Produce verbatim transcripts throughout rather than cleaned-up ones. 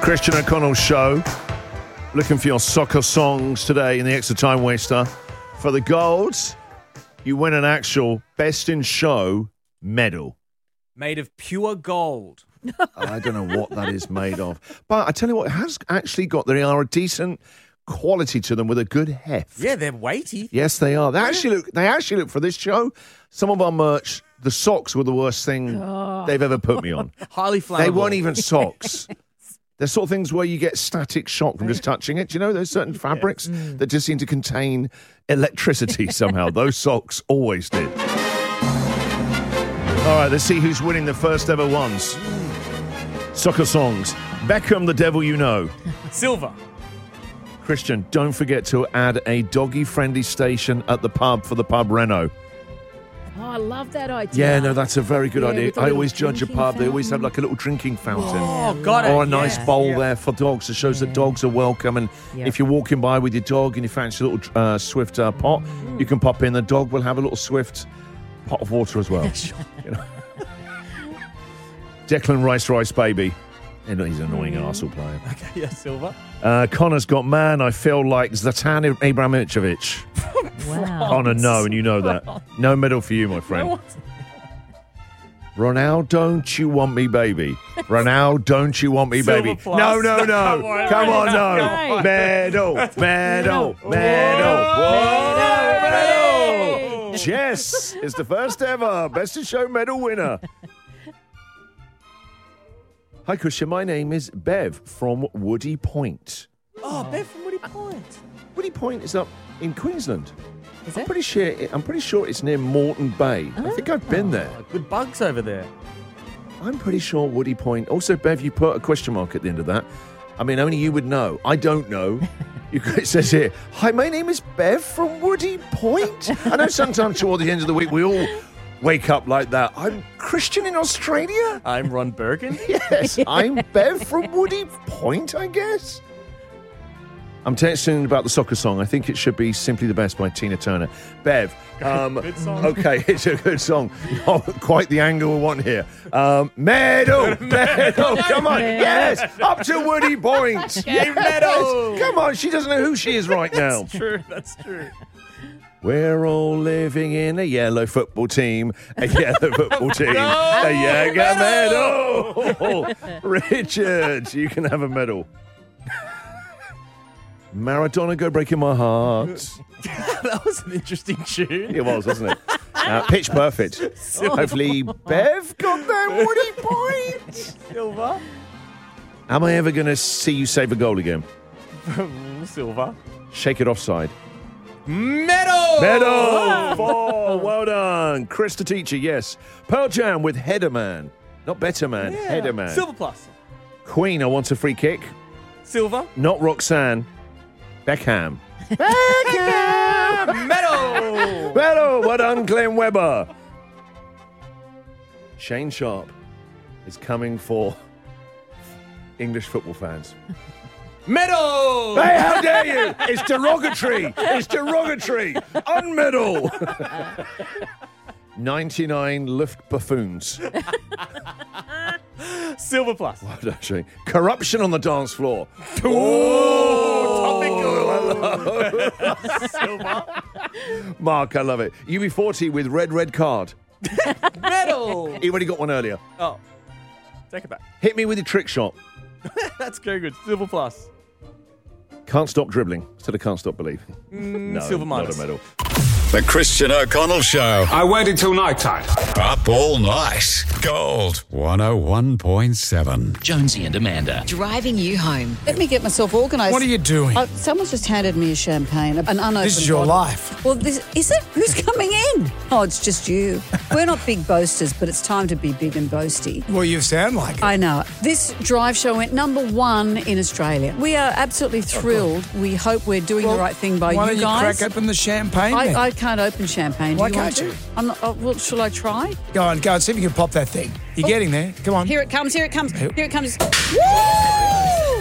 Christian O'Connell Show. Looking for your soccer songs today in the Extra Time Waster. For the golds, you win an actual Best in Show medal. Made of pure gold. I don't know what that is made of. But I tell you what, it has actually got, they are a decent quality to them with a good heft. Yeah, they're weighty. Yes, they are. They actually look, they actually look for this show. Some of our merch, the socks were the worst thing oh. they've ever put me on. Highly flammable. They weren't even socks. They're sort of things where you get static shock from just touching it. Do you know there's certain fabrics yeah. mm. that just seem to contain electricity somehow? Those socks always did. All right, let's see who's winning the first ever ones. Mm. Soccer songs. Beckham, The Devil You Know. Silver. Christian, don't forget to add a doggy-friendly station at the pub for the pub Reno. Oh, I love that idea. Yeah, no, that's a very good yeah, idea. I always judge a pub. Fountain. They always have like a little drinking fountain. Oh, got it. Or a nice yeah. bowl yeah. there for dogs. It shows yeah. that dogs are welcome. And yep. if you're walking by with your dog and you fancy a little uh, Swift uh, pot, mm. you can pop in. The dog will have a little Swift pot of water as well. You know? Declan Rice Rice Baby. And he's an annoying mm. Arsenal player. Okay, yeah, Silver. Uh, Connor's got, man, I feel like Zlatan Ibrahimovic. Wow. Connor, no, and you know that. No medal for you, my friend. No, Ronaldo, don't you want me, baby? Ronaldo, don't you want me, Silver baby? plus. No, no, no. Come on, no. no. Medal, medal, medal, medal, medal. Jess is the first ever Best in Show medal winner. Hi, Christian. My name is Bev from Woody Point. Oh, Bev from Woody Point. Woody Point is up in Queensland. Is I'm it? pretty sure. I'm pretty sure it's near Moreton Bay. Oh. I think I've been there. Oh, good bugs over there. I'm pretty sure Woody Point. Also, Bev, you put a question mark at the end of that. I mean, only you would know. I don't know. You, it says here, "Hi, my name is Bev from Woody Point." I know sometimes toward the end of the week we all wake up like that. I'm Christian in Australia. I'm Ron Bergen. Yes, I'm Bev from Woody Point, I guess. I'm texting about the soccer song. I think it should be Simply the Best by Tina Turner. Bev. Um, good song. Okay, it's a good song. Not quite the angle we want here. Um, medal! Medal! Come on. Yes! Up to Woody Point. Yes. Medal! Come on, she doesn't know who she is right now. That's true, that's true. We're all living in a yellow football team, a yellow football team, No! a Jaeger medal. Richard, you can have a medal. Maradona, Go Breaking My Heart. That was an interesting tune. It was, wasn't it? Uh, pitch perfect. Hopefully, Bev got that Woody Point. Silver. Am I ever going to see you save a goal again? Silver. Shake it offside. Medal! Medal! Four. Well done. Chris the teacher, yes. Pearl Jam with Header Man. Not Better Man, Yeah. Header Man. Silver plus. Queen, I Want a Free Kick. Silver. Not Roxanne. Beckham. Beckham! Medal! Medal! Well done, Glenn Webber. Shane Sharp is coming for English football fans. Medal! Hey, how dare you? It's derogatory. It's derogatory. Unmedal. ninety-nine Luft buffoons. Silver plus. What did I say? Corruption on the dance floor. Oh, topical. Silver. Mark, I love it. U B forty with red, red card. Medal! He already got one earlier. Oh, take it back. Hit me with a trick shot. That's very good. Silver plus. Can't stop dribbling. Instead of can't stop believing. Mm, No, silver minus. not a medal. The Christian O'Connell Show. I waited till night time. Up all night. Gold one oh one point seven. Jonesy and Amanda. Driving you home. Let me get myself organised. What are you doing? Uh, someone's just handed me a champagne, an unopened This is your bottle. life. Well, this is it? Who's coming in? Oh, it's just you. We're not big boasters, but it's time to be big and boasty. Well, you sound like it. I know. This drive show went number one in Australia. We are absolutely thrilled. We hope we're doing Well, the right thing by Why you don't you guys. crack open the champagne then? I, I can't open champagne. Do Why you want can't to? you? I'm not, oh, well, shall I try? Go on, go on, see if you can pop that thing. You're getting there. Come on. Here it comes. Here it comes. Here- Here it comes. Woo!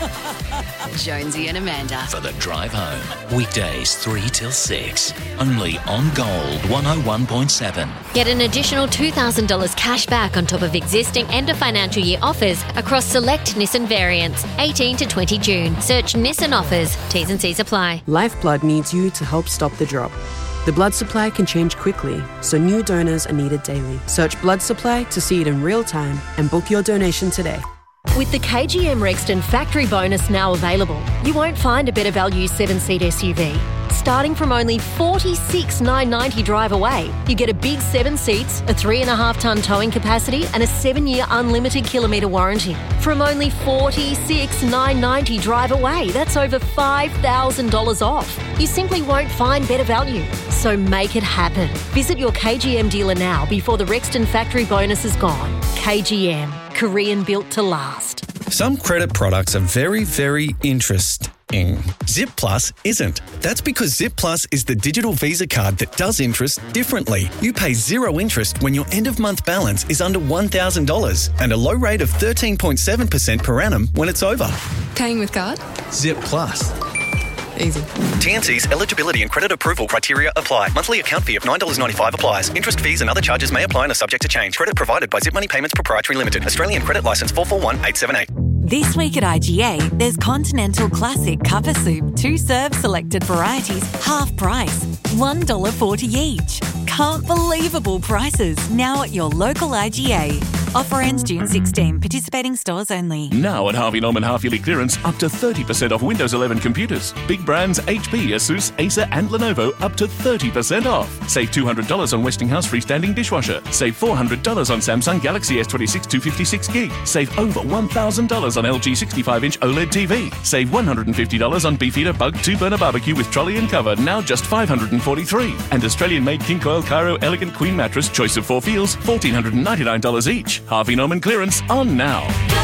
Jonesy and Amanda. For the drive home. Weekdays three till six. Only on Gold one oh one point seven. Get an additional two thousand dollars cash back on top of existing end of financial year offers across select Nissan variants. eighteen to twenty June. Search Nissan offers. T's and C's apply. Lifeblood needs you to help stop the drop. The blood supply can change quickly, so new donors are needed daily. Search blood supply to see it in real time and book your donation today. With the K G M Rexton factory bonus now available, you won't find a better value seven-seat S U V. Starting from only forty-six thousand nine hundred ninety dollars drive away, you get a big seven seats, a three and a half tonne towing capacity and a seven-year unlimited kilometre warranty. From only forty-six thousand nine hundred ninety dollars drive away, that's over five thousand dollars off. You simply won't find better value. So make it happen. Visit your K G M dealer now before the Rexton factory bonus is gone. K G M, Korean built to last. Some credit products are very, very interesting. Zip Plus isn't. That's because Zip Plus is the digital Visa card that does interest differently. You pay zero interest when your end-of-month balance is under one thousand dollars and a low rate of thirteen point seven percent per annum when it's over. Paying with card? Zip Plus. Easy. T N C's eligibility and credit approval criteria apply. Monthly account fee of nine dollars ninety-five applies. Interest fees and other charges may apply and are subject to change. Credit provided by Zip Money Payments Proprietary Limited. Australian Credit Licence four four one eight seven eight. This week at I G A, there's Continental Classic Cover Soup, two serve selected varieties, half price, one dollar forty each. Can't believable prices now at your local I G A. Offer ends June sixteenth. Participating stores only. Now at Harvey Norman half-yearly clearance, up to thirty percent off Windows eleven computers. Big brands H P, Asus, Acer and Lenovo up to thirty percent off. Save two hundred dollars on Westinghouse freestanding dishwasher. Save four hundred dollars on Samsung Galaxy S twenty-six two fifty-six gig. Save over one thousand dollars on L G sixty-five inch OLED T V. Save one hundred fifty dollars on Beefeater Bug two burner barbecue with trolley and cover, now just five hundred forty-three dollars. And Australian-made King Coil Cairo Elegant Queen Mattress, choice of four feels, one thousand four hundred ninety-nine dollars each. Harvey Norman clearance on now.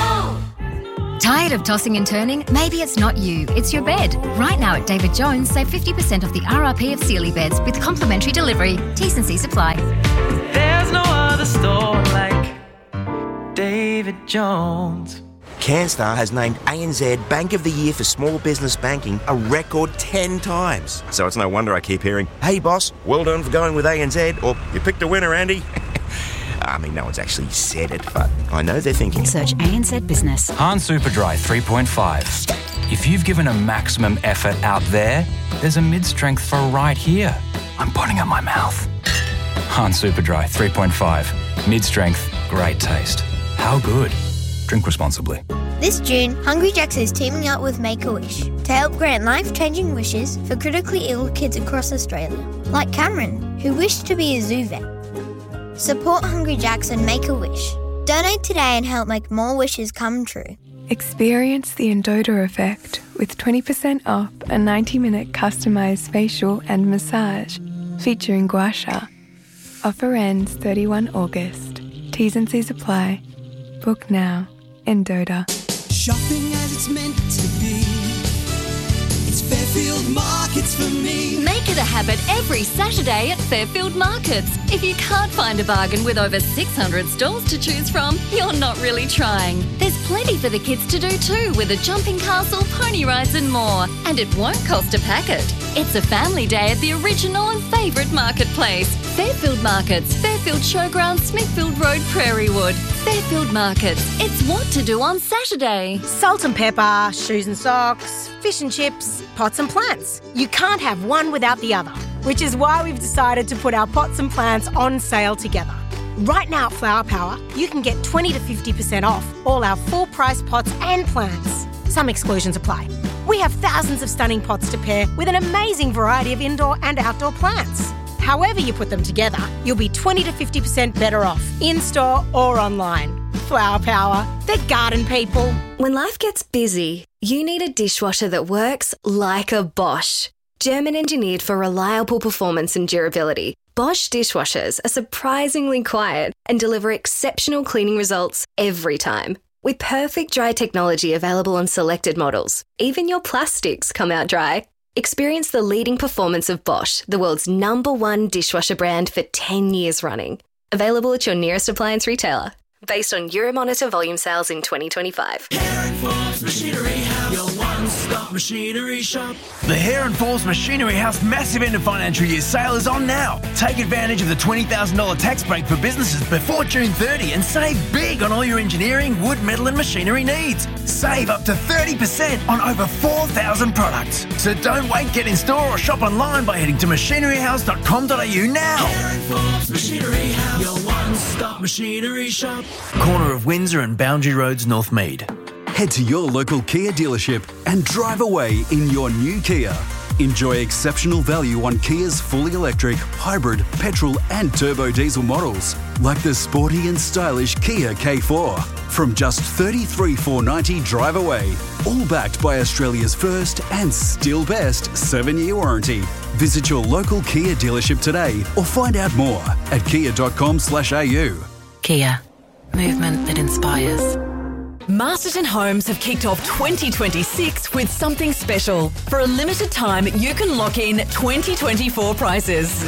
Tired of tossing and turning? Maybe it's not you, it's your bed. Right now at David Jones, save fifty percent off the R R P of Sealy beds with complimentary delivery. T's and C's apply. There's no other store like David Jones. CanStar has named A N Z Bank of the Year for Small Business Banking a record ten times. So it's no wonder I keep hearing, "Hey boss, well done for going with A N Z," or "You picked a winner, Andy." I mean, no one's actually said it, but I know they're thinking. Search A N Z Business. Han Superdry three point five. If you've given a maximum effort out there, there's a mid-strength for right here. I'm putting up my mouth. Han Superdry three point five. Mid-strength, great taste. How good? Drink responsibly. This June, Hungry Jack's is teaming up with Make-A-Wish to help grant life-changing wishes for critically ill kids across Australia, like Cameron, who wished to be a zoo vet. Support Hungry Jack's and Make-A-Wish. Donate today and help make more wishes come true. Experience the Endota effect with twenty percent off a ninety-minute customised facial and massage featuring gua sha. Offer ends thirty-first of August. T's and C's apply. Book now. Endota. Shopping as it's meant to be. It's Fairfield Markets for me. Make it a habit every Saturday at Fairfield Markets. If you can't find a bargain with over six hundred stalls to choose from, you're not really trying. There's plenty for the kids to do too, with a jumping castle, pony rides and more. And it won't cost a packet. It's a family day at the original and favourite marketplace. Fairfield Markets, Fairfield Showground, Smithfield Road, Prairie Wood. Fairfield Markets, it's what to do on Saturday. Salt and pepper, shoes and socks, fish and chips, pots and plants. You can't have one without the other, which is why we've decided to put our pots and plants on sale together. Right now at Flower Power, you can get twenty to fifty percent off all our full-price pots and plants. Some exclusions apply. We have thousands of stunning pots to pair with an amazing variety of indoor and outdoor plants. However you put them together, you'll be twenty to fifty percent better off, in-store or online. Flower Power, they're garden people. When life gets busy, you need a dishwasher that works like a Bosch. German engineered for reliable performance and durability, Bosch dishwashers are surprisingly quiet and deliver exceptional cleaning results every time. With perfect dry technology available on selected models, even your plastics come out dry. Experience the leading performance of Bosch, the world's number one dishwasher brand for ten years running. Available at your nearest appliance retailer. based on Euromonitor volume sales in twenty twenty-five. Machinery House, your one-stop machinery shop. The Hare and Falls Machinery House massive end of financial year sale is on now. Take advantage of the twenty thousand dollars tax break for businesses before June thirtieth and save big on all your engineering, wood, metal and machinery needs. Save up to thirty percent on over four thousand products. So don't wait, get in store or shop online by heading to machinery house dot com dot a u now. Hare and Falls Machinery House, your one-stop machinery shop. Corner of Windsor and Boundary Roads, Northmead. Head to your local Kia dealership and drive away in your new Kia. Enjoy exceptional value on Kia's fully electric, hybrid, petrol and turbo diesel models, like the sporty and stylish Kia K four. From just thirty-three thousand four hundred ninety dollars drive away, all backed by Australia's first and still best seven-year warranty. Visit your local Kia dealership today or find out more at kia dot com slash a u. Kia. Movement that inspires. Masterton Homes have kicked off twenty twenty-six with something special. For a limited time, you can lock in twenty twenty-four prices.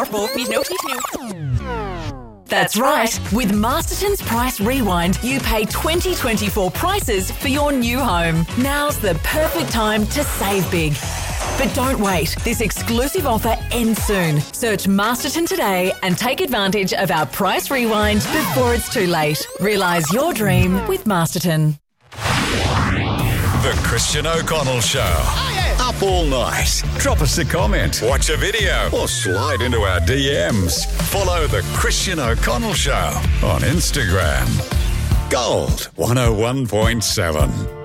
That's right. With Masterton's Price Rewind, you pay twenty twenty-four prices for your new home. Now's the perfect time to save big. But don't wait. This exclusive offer ends soon. Search Masterton today and take advantage of our Price Rewind before it's too late. Realise your dream with Masterton. The Christian O'Connell Show. Oh, yeah. Up all night. Drop us a comment, watch a video, or slide into our D Ms. Follow The Christian O'Connell Show on Instagram. Gold one oh one point seven.